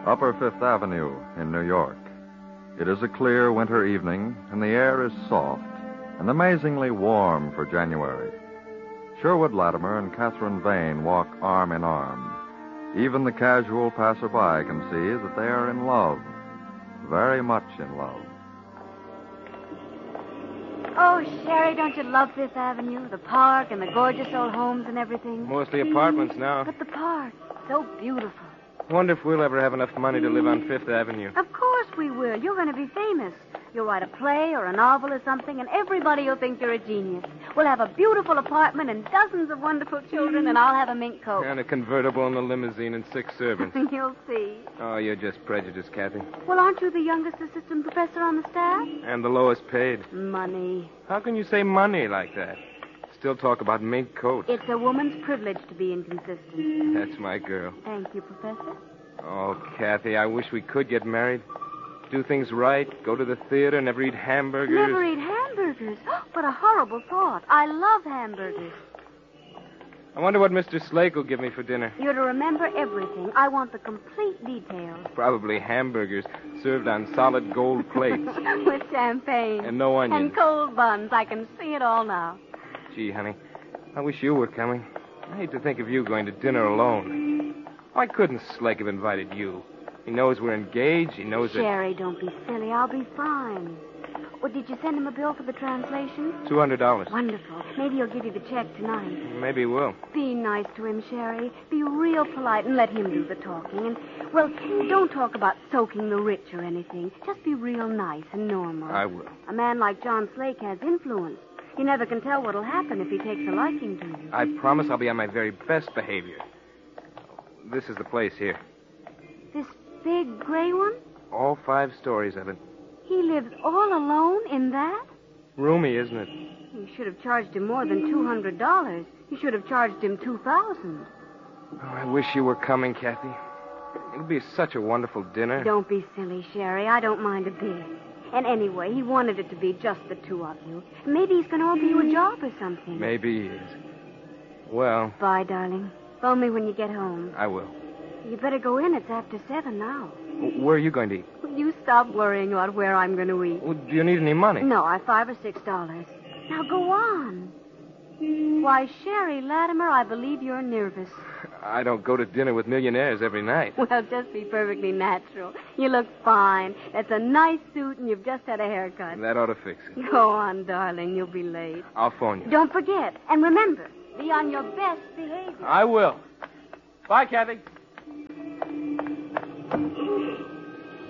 Upper Fifth Avenue in New York. It is a clear winter evening, and the air is soft and amazingly warm for January. Sherwood Latimer and Catherine Vane walk arm in arm. Even the casual passerby can see that they are in love, very much in love. Oh, Sherry, don't you love Fifth Avenue? The park and the gorgeous old homes and everything. Mostly apartments now. But the park, so beautiful. Wonder if we'll ever have enough money to live on Fifth Avenue. Of course we will. You're going to be famous. You'll write a play or a novel or something, and everybody will think you're a genius. We'll have a beautiful apartment and dozens of wonderful children, and I'll have a mink coat. And a convertible and a limousine and 6 servants. You'll see. Oh, you're just prejudiced, Kathy. Well, aren't you the youngest assistant professor on the staff? And the lowest paid. Money. How can you say money like that? Still talk about mink coats. It's a woman's privilege to be inconsistent. That's my girl. Thank you, Professor. Oh, Kathy, I wish we could get married. Do things right, go to the theater, never eat hamburgers. Never eat hamburgers? What a horrible thought. I love hamburgers. I wonder what Mr. Slake will give me for dinner. You're to remember everything. I want the complete details. Probably hamburgers served on solid gold plates. With champagne. And no onions. And cold buns. I can see it all now. Gee, honey, I wish you were coming. I hate to think of you going to dinner alone. Why couldn't Slake have invited you? He knows we're engaged. He knows that... Sherry, don't be silly. I'll be fine. Well, did you send him a bill for the translation? $200. Wonderful. Maybe he'll give you the check tonight. Maybe he will. Be nice to him, Sherry. Be real polite and let him do the talking. And, well, don't talk about soaking the rich or anything. Just be real nice and normal. I will. A man like John Slake has influence. You never can tell what'll happen if he takes a liking to you. I promise I'll be on my very best behavior. This is the place here. This big gray one? All 5 stories of it. He lives all alone in that? Roomy, isn't it? You should have charged him more than $200. You should have charged him $2,000. Oh, I wish you were coming, Kathy. It'll be such a wonderful dinner. Don't be silly, Sherry. I don't mind a bit. And anyway, he wanted it to be just the two of you. Maybe he's going to offer you a job or something. Maybe he is. Well... Bye, darling. Phone me when you get home. I will. You better go in. It's after 7 now. Where are you going to eat? You stop worrying about where I'm going to eat. Well, do you need any money? No, I have $5 or $6. Now go on. Why, Sherry Latimer, I believe you're nervous. I don't go to dinner with millionaires every night. Well, just be perfectly natural. You look fine. That's a nice suit, and you've just had a haircut. That ought to fix it. Go on, darling. You'll be late. I'll phone you. Don't forget. And remember, be on your best behavior. I will. Bye, Kathy.